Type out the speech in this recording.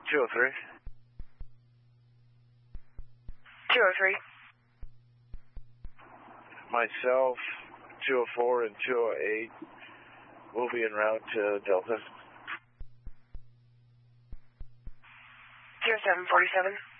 203. 203. Myself, 204 and 208 will be en route to Delta. 0747.